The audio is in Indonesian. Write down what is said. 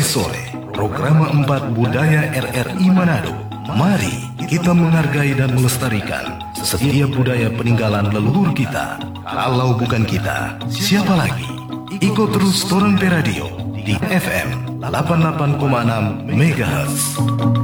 sore, Program 4 Budaya RRI Manado. Mari kita menghargai dan melestarikan setiap budaya peninggalan leluhur kita. Kalau bukan kita, siapa lagi? Ikut terus Torang Pe Radio di FM 88,6 MHz.